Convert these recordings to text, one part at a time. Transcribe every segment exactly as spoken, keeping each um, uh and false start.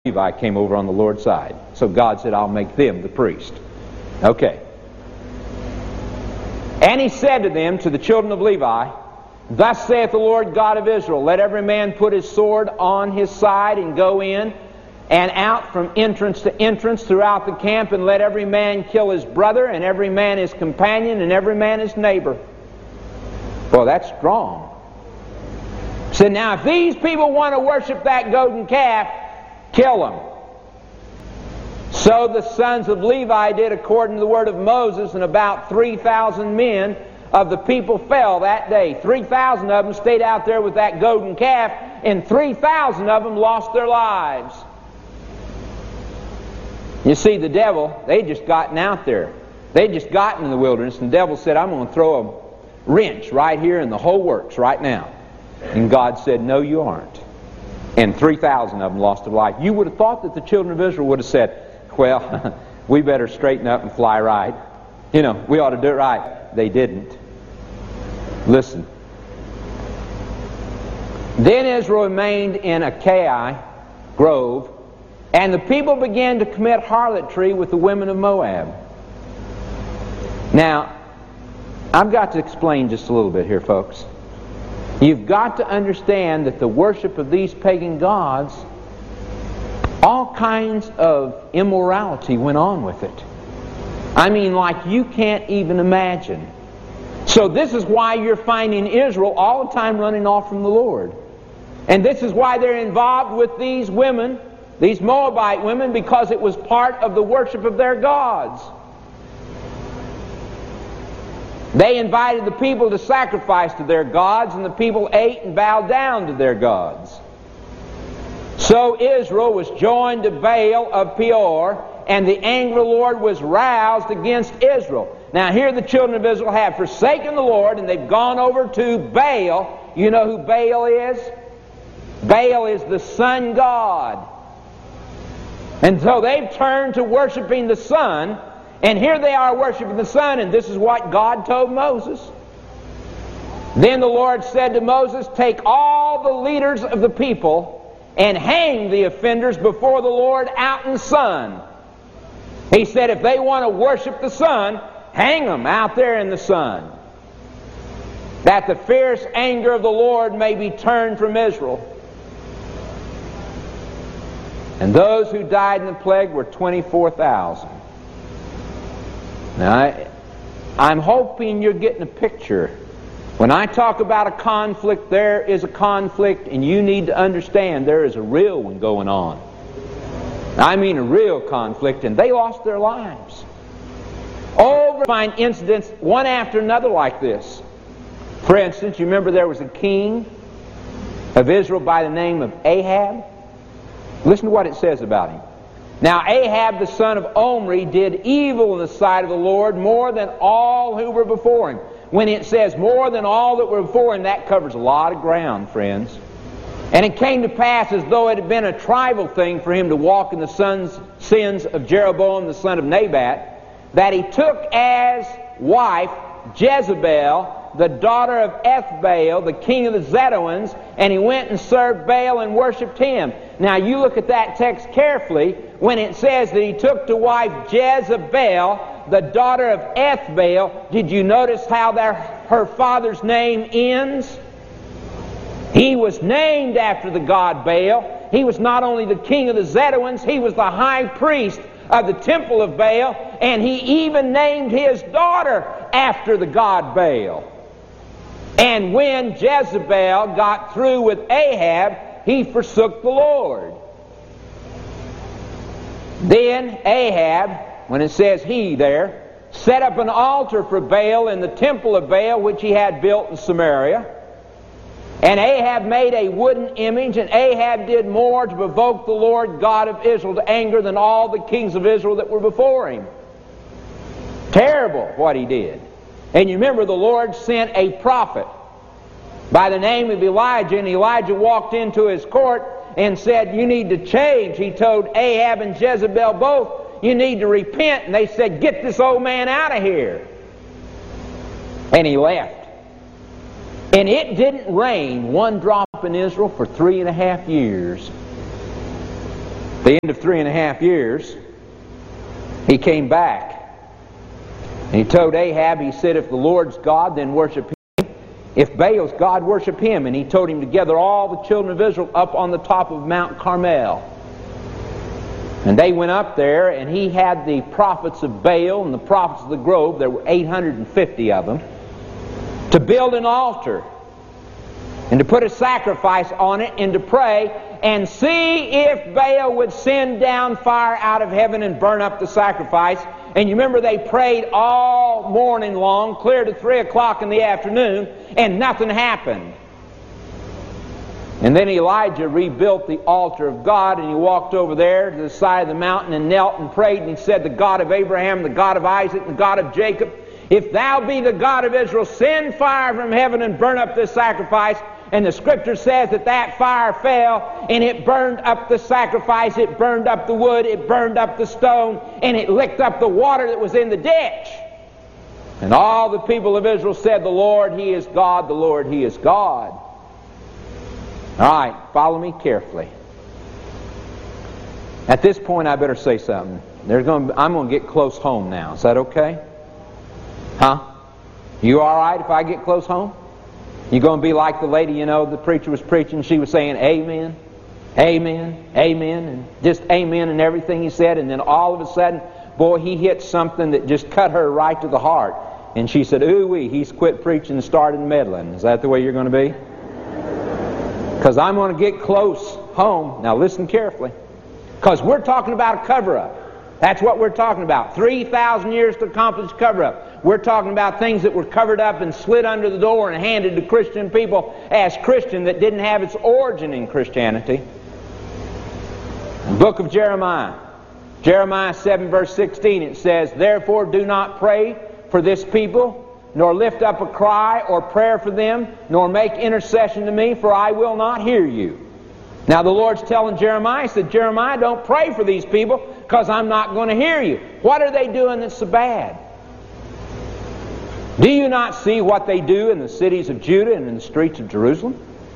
Levi came over on the Lord's side. So God said, I'll make them the priest. Okay. And he said to them, to the children of Levi, Thus saith the Lord God of Israel, Let every man put his sword on his side and go in and out from entrance to entrance throughout the camp, and let every man kill his brother, and every man his companion, and every man his neighbor. Well, that's strong. So now if these people want to worship that golden calf, kill them. So the sons of Levi did according to the word of Moses, and about three thousand men of the people fell that day. three thousand of them stayed out there with that golden calf, and three thousand of them lost their lives. You see, the devil, they just gotten out there. They just gotten in the wilderness, and the devil said, I'm going to throw a wrench right here in the whole works right now. And God said, no, you aren't. And three thousand of them lost their life. You would have thought that the children of Israel would have said, well, we better straighten up and fly right. You know, we ought to do it right. They didn't. Listen. Then Israel remained in Achaia Grove, and the people began to commit harlotry with the women of Moab. Now, I've got to explain just a little bit here, folks. You've got to understand that the worship of these pagan gods, all kinds of immorality went on with it. I mean, like you can't even imagine. So this is why you're finding Israel all the time running off from the Lord. And this is why they're involved with these women, these Moabite women, because it was part of the worship of their gods. They invited the people to sacrifice to their gods, and the people ate and bowed down to their gods. So Israel was joined to Baal of Peor, and the anger of the Lord was roused against Israel. Now here the children of Israel have forsaken the Lord, and they've gone over to Baal. You know who Baal is? Baal is the sun god. And so they've turned to worshiping the sun. And here they are worshiping the sun, and this is what God told Moses. Then the Lord said to Moses, Take all the leaders of the people and hang the offenders before the Lord out in the sun. He said, if they want to worship the sun, hang them out there in the sun, that the fierce anger of the Lord may be turned from Israel. And those who died in the plague were twenty-four thousand. Now, I, I'm hoping you're getting a picture. When I talk about a conflict, there is a conflict, and you need to understand there is a real one going on. I mean a real conflict, and they lost their lives. Over find incidents one after another like this. For instance, you remember there was a king of Israel by the name of Ahab? Listen to what it says about him. Now Ahab the son of Omri did evil in the sight of the Lord more than all who were before him. When it says more than all that were before him, that covers a lot of ground, friends. And it came to pass, as though it had been a trivial thing for him to walk in the sons, sins of Jeroboam the son of Nebat, that he took as wife Jezebel, the daughter of Ethbaal, the king of the Zidonians, and he went and served Baal and worshipped him. Now you look at that text carefully. When it says that he took to wife Jezebel, the daughter of Ethbaal, did you notice how their, her father's name ends? He was named after the god Baal. He was not only the king of the Zidonians, he was the high priest of the temple of Baal, and he even named his daughter after the god Baal. And when Jezebel got through with Ahab, he forsook the Lord. Then Ahab, when it says he there, set up an altar for Baal in the temple of Baal which he had built in Samaria. And Ahab made a wooden image, and Ahab did more to provoke the Lord God of Israel to anger than all the kings of Israel that were before him. Terrible what he did. And you remember the Lord sent a prophet by the name of Elijah, and Elijah walked into his court and said, you need to change. He told Ahab and Jezebel both, you need to repent. And they said, get this old man out of here. And he left. And it didn't rain one drop in Israel for three and a half years. At the end of three and a half years, he came back. And he told Ahab, he said, if the Lord's God, then worship him. If Baal's God, worship him. And he told him to gather all the children of Israel up on the top of Mount Carmel. And they went up there, and he had the prophets of Baal and the prophets of the grove, there were eight hundred fifty of them, to build an altar and to put a sacrifice on it and to pray and see if Baal would send down fire out of heaven and burn up the sacrifice. And you remember they prayed all morning long, clear to three o'clock in the afternoon, and nothing happened. And then Elijah rebuilt the altar of God, and he walked over there to the side of the mountain and knelt and prayed, and he said, the God of Abraham, the God of Isaac, the God of Jacob, if thou be the God of Israel, send fire from heaven and burn up this sacrifice. And the Scripture says that that fire fell, and it burned up the sacrifice, it burned up the wood, it burned up the stone, and it licked up the water that was in the ditch. And all the people of Israel said, the Lord, He is God, the Lord, He is God. All right, follow me carefully. At this point, I better say something. There's going to, I'm going to get close home now. Is that okay? Huh? You all right if I get close home? You going to be like the lady, you know, the preacher was preaching, she was saying amen, amen, amen, and just amen and everything he said, and then all of a sudden, boy, he hit something that just cut her right to the heart. And she said, ooh-wee, he's quit preaching and started meddling. Is that the way you're going to be? Because I'm going to get close home. Now listen carefully. Because we're talking about a cover-up. That's what we're talking about. three thousand years to accomplish cover-up. We're talking about things that were covered up and slid under the door and handed to Christian people as Christian that didn't have its origin in Christianity. The book of Jeremiah. Jeremiah seven verse sixteen, it says, therefore do not pray for this people, nor lift up a cry or prayer for them, nor make intercession to me, for I will not hear you. Now the Lord's telling Jeremiah, He said, Jeremiah, don't pray for these people because I'm not going to hear you. What are they doing that's so bad? Do you not see what they do in the cities of Judah and in the streets of Jerusalem?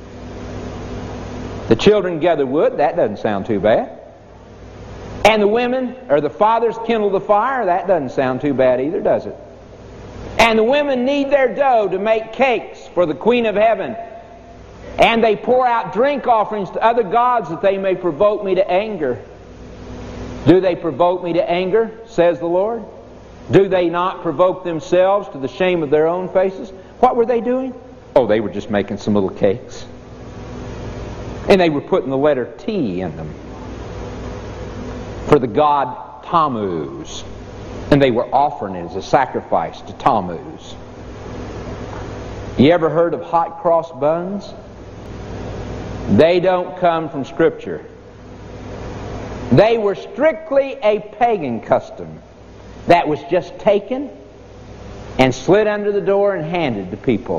The children gather wood, that doesn't sound too bad. And the women, or the fathers kindle the fire, that doesn't sound too bad either, does it? And the women knead their dough to make cakes for the Queen of Heaven. And they pour out drink offerings to other gods that they may provoke me to anger. Do they provoke me to anger, says the Lord? Do they not provoke themselves to the shame of their own faces? What were they doing? Oh, they were just making some little cakes. And they were putting the letter T in them for the god Tammuz. And they were offering it as a sacrifice to Tammuz. You ever heard of hot cross buns? They don't come from Scripture. They were strictly a pagan custom that was just taken and slid under the door and handed to people.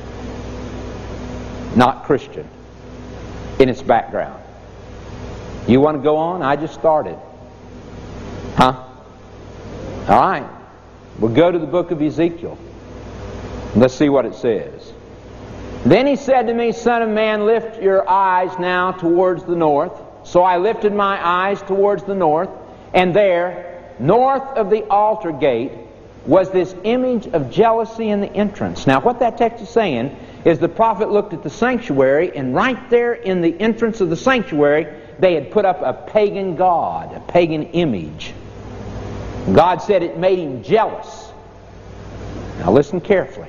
Not Christian in its background. You want to go on? I just started. Huh? All right. We'll go to the book of Ezekiel. Let's see what it says. Then he said to me, Son of man, lift your eyes now towards the north. So I lifted my eyes towards the north, and there, north of the altar gate, was this image of jealousy in the entrance. Now what that text is saying is the prophet looked at the sanctuary, and right there in the entrance of the sanctuary, they had put up a pagan god, a pagan image. God said it made him jealous. Now listen carefully.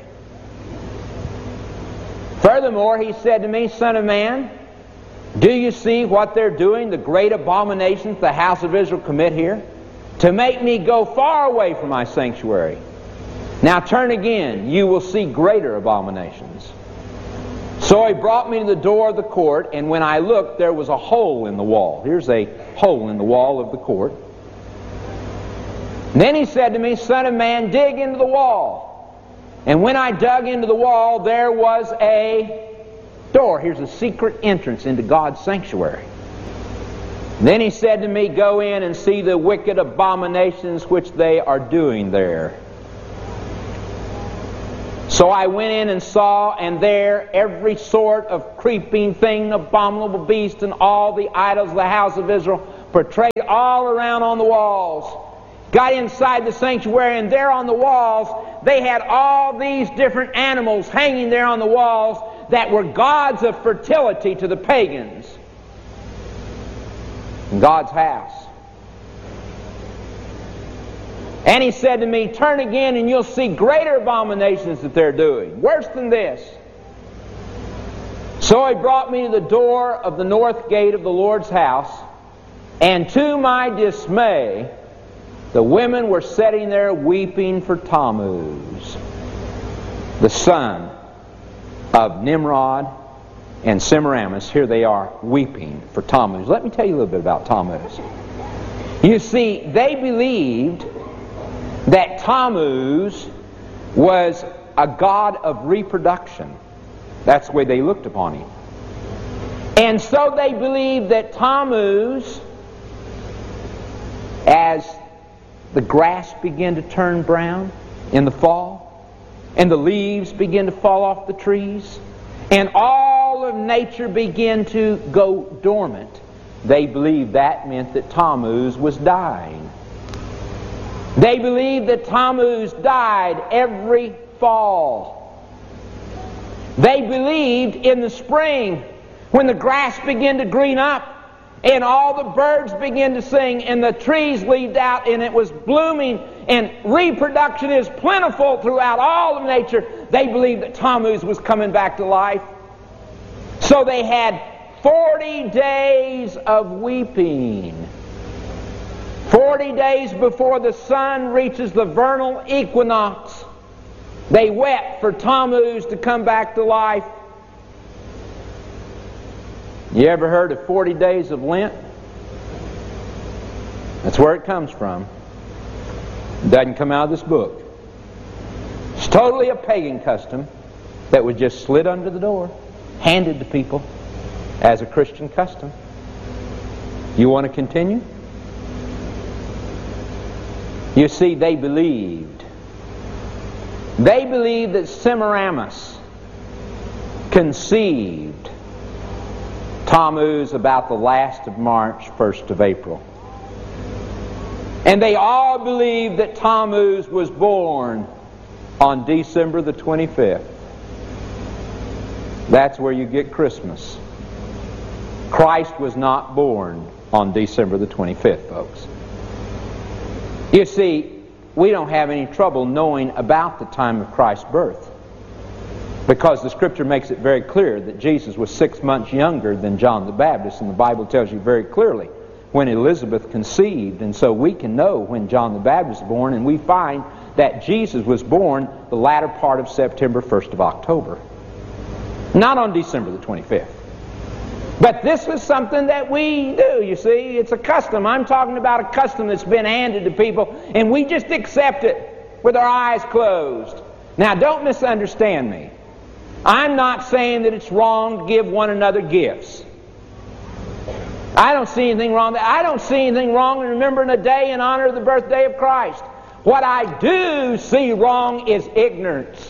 Furthermore, he said to me, Son of man, do you see what they're doing, the great abominations the house of Israel commit here? To make me go far away from my sanctuary. Now turn again, you will see greater abominations. So he brought me to the door of the court, and when I looked, there was a hole in the wall. Here's a hole in the wall of the court. And then he said to me, Son of man, dig into the wall. And when I dug into the wall, there was a door. Here's a secret entrance into God's sanctuary. And then he said to me, go in and see the wicked abominations which they are doing there. So I went in and saw, and there every sort of creeping thing, abominable beast, and all the idols of the house of Israel portrayed all around on the walls. Got inside the sanctuary, and there on the walls, they had all these different animals hanging there on the walls that were gods of fertility to the pagans. In God's house. And he said to me, turn again and you'll see greater abominations that they're doing. Worse than this. So he brought me to the door of the north gate of the Lord's house, and to my dismay, the women were sitting there weeping for Tammuz, the son of Nimrod and Semiramis. Here they are weeping for Tammuz. Let me tell you a little bit about Tammuz. You see, they believed that Tammuz was a god of reproduction. That's the way they looked upon him. And so they believed that Tammuz, as the grass began to turn brown in the fall, and the leaves began to fall off the trees, and all of nature began to go dormant, they believed that meant that Tammuz was dying. They believed that Tammuz died every fall. They believed in the spring, when the grass began to green up, and all the birds began to sing, and the trees leaved out, and it was blooming, and reproduction is plentiful throughout all of nature. They believed that Tammuz was coming back to life. So they had forty days of weeping. Forty days before the sun reaches the vernal equinox, they wept for Tammuz to come back to life. You ever heard of forty days of Lent? That's where it comes from. It doesn't come out of this book. It's totally a pagan custom that was just slid under the door, handed to people as a Christian custom. You want to continue? You see, they believed. They believed that Semiramis conceived Tammuz about the last of March, first of April. And they all believed that Tammuz was born on December the twenty-fifth. That's where you get Christmas. Christ was not born on December the twenty-fifth, folks. You see, we don't have any trouble knowing about the time of Christ's birth, because the Scripture makes it very clear that Jesus was six months younger than John the Baptist, and the Bible tells you very clearly when Elizabeth conceived, and so we can know when John the Baptist was born, and we find that Jesus was born the latter part of September, first of October. Not on December the twenty-fifth. But this is something that we do, you see. It's a custom. I'm talking about a custom that's been handed to people, and we just accept it with our eyes closed. Now, don't misunderstand me. I'm not saying that it's wrong to give one another gifts. I don't see anything wrong with that. I don't see anything wrong in remembering a day in honor of the birthday of Christ. What I do see wrong is ignorance.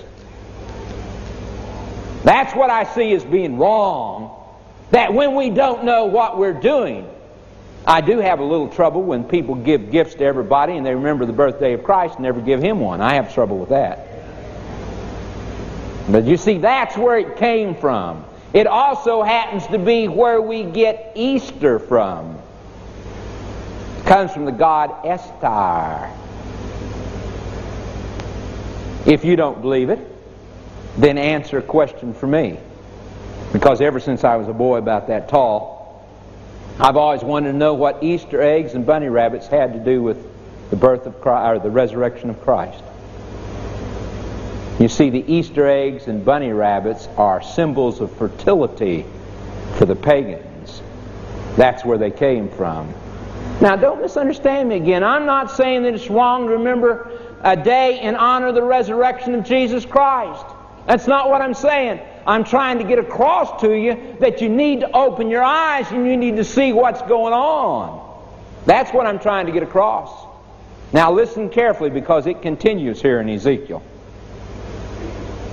That's what I see as being wrong. That when we don't know what we're doing, I do have a little trouble when people give gifts to everybody and they remember the birthday of Christ and never give Him one. I have trouble with that. But you see, that's where it came from. It also happens to be where we get Easter from. It comes from the god Estar. If you don't believe it, then answer a question for me. Because ever since I was a boy about that tall, I've always wanted to know what Easter eggs and bunny rabbits had to do with the birth of Christ, or the resurrection of Christ. You see, the Easter eggs and bunny rabbits are symbols of fertility for the pagans. That's where they came from. Now, don't misunderstand me again. I'm not saying that it's wrong to remember a day in honor of the resurrection of Jesus Christ. That's not what I'm saying. I'm trying to get across to you that you need to open your eyes and you need to see what's going on. That's what I'm trying to get across. Now listen carefully, because it continues here in Ezekiel.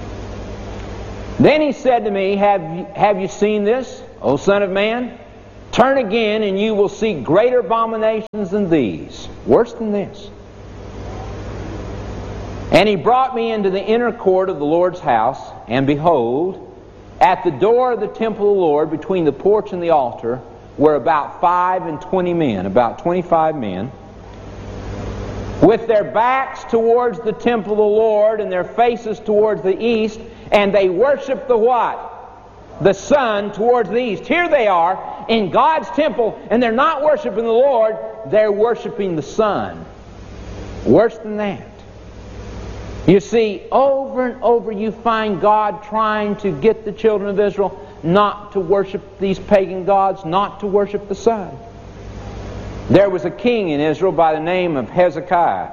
Then he said to me, have you, have you seen this, O son of man? Turn again, and you will see greater abominations than these. Worse than this. And he brought me into the inner court of the Lord's house, and behold, at the door of the temple of the Lord, between the porch and the altar, were about five and twenty men, about twenty-five men, with their backs towards the temple of the Lord, and their faces towards the east, and they worshiped the what? The sun towards the east. Here they are in God's temple, and they're not worshiping the Lord, they're worshiping the sun. Worse than that. You see, over and over you find God trying to get the children of Israel not to worship these pagan gods, not to worship the sun. There was a king in Israel by the name of Hezekiah.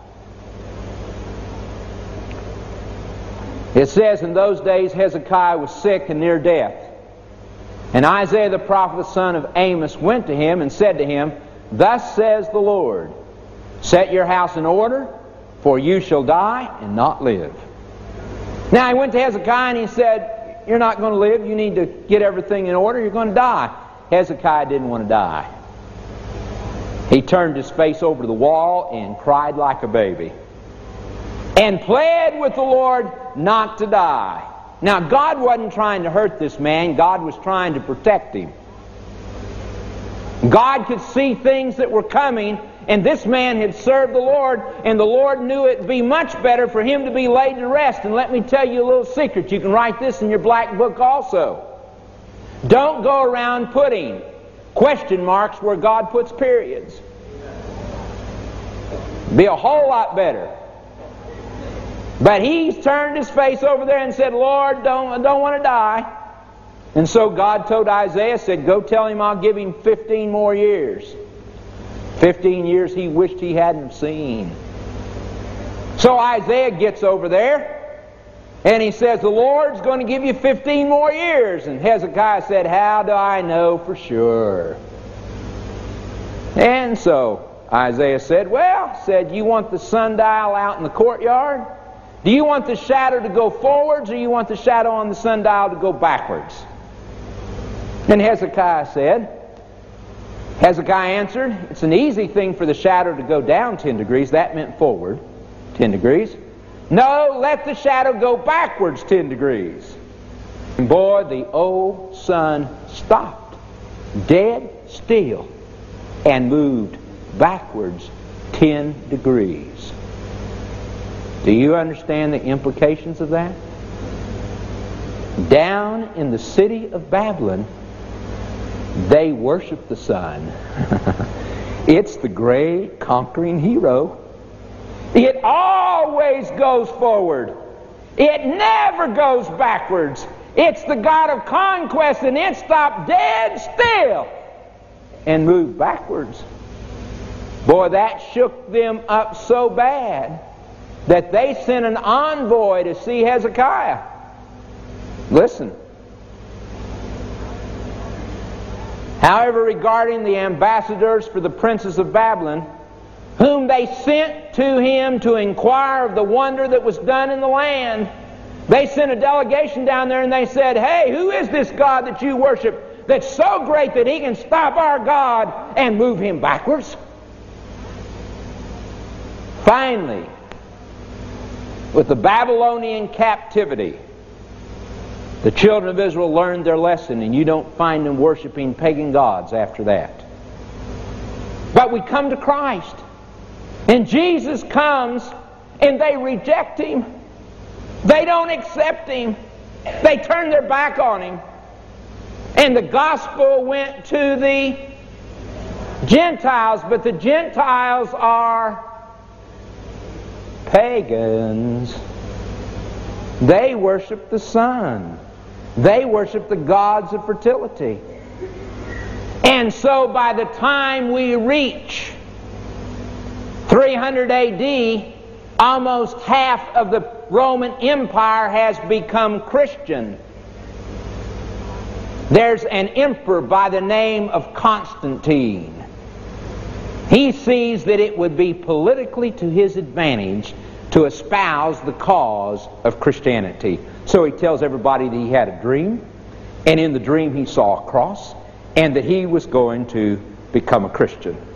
It says, in those days Hezekiah was sick and near death. And Isaiah the prophet, the son of Amos, went to him and said to him, Thus says the Lord, Set your house in order, for you shall die and not live. Now he went to Hezekiah and he said, You're not going to live. You need to get everything in order. You're going to die. Hezekiah didn't want to die. He turned his face over to the wall and cried like a baby, and pled with the Lord not to die. Now, God wasn't trying to hurt this man. God was trying to protect him. God could see things that were coming, and this man had served the Lord, and the Lord knew it would be much better for him to be laid to rest. And let me tell you a little secret. You can write this in your black book also. Don't go around putting question marks where God puts periods. Be a whole lot better. But he's turned his face over there and said, Lord, don't, I don't want to die. And so God told Isaiah, said, Go tell him I'll give him fifteen more years. Fifteen years he wished he hadn't seen. So Isaiah gets over there, and he says, the Lord's going to give you fifteen more years. And Hezekiah said, How do I know for sure? And so Isaiah said, Well, said, you want the sundial out in the courtyard? Do you want the shadow to go forwards, or you want the shadow on the sundial to go backwards? And Hezekiah said, Hezekiah answered, It's an easy thing for the shadow to go down ten degrees. That meant forward ten degrees. No, let the shadow go backwards ten degrees. And boy, the old sun stopped, dead still, and moved backwards ten degrees. Do you understand the implications of that? Down in the city of Babylon, they worship the sun. It's the great conquering hero. It always goes forward. It never goes backwards. It's the God of conquest, and it stopped dead still and moved backwards. Boy, that shook them up so bad that they sent an envoy to see Hezekiah. Listen. However, regarding the ambassadors for the princes of Babylon, whom they sent to him to inquire of the wonder that was done in the land, they sent a delegation down there and they said, Hey, who is this God that you worship that's so great that he can stop our God and move him backwards? Finally, with the Babylonian captivity, the children of Israel learned their lesson, and you don't find them worshiping pagan gods after that. But we come to Christ, and Jesus comes, and they reject Him. They don't accept Him. They turn their back on Him. And the gospel went to the Gentiles, but the Gentiles are pagans. They worship the sun. They worship the gods of fertility. And so by the time we reach three hundred A D, almost half of the Roman Empire has become Christian. There's an emperor by the name of Constantine. He sees that it would be politically to his advantage to espouse the cause of Christianity. So he tells everybody that he had a dream, and in the dream he saw a cross, and that he was going to become a Christian.